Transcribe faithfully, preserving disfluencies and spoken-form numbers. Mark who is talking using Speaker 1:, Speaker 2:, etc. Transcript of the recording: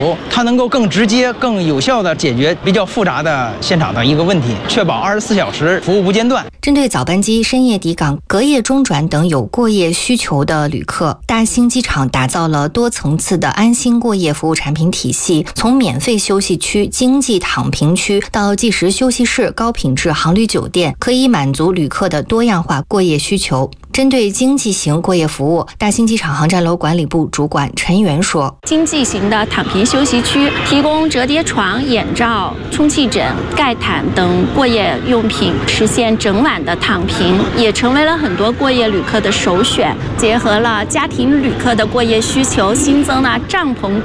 Speaker 1: 它能够更直接、更有效地解决比较复杂的现场的一个问题，确保二十四小时服务不间断。
Speaker 2: 针对早班机、深夜抵港、隔夜中转等有过夜需求的旅客，大兴机场打造了多层次的安心过夜服务产品体系，从免费休息区、经济躺平区到计时休息室、高品质航旅酒店，可以满足旅客的多样化过夜需求。针对经济型过夜服务，大兴机场航站楼管理部主管陈元说：“
Speaker 3: 经济型的躺平休息区提供折叠床、眼罩、充气枕、盖毯等过夜用品，实现整晚的躺平，也成为了很多过夜旅客的首选。结合了家庭旅客的过夜需求，新增了帐篷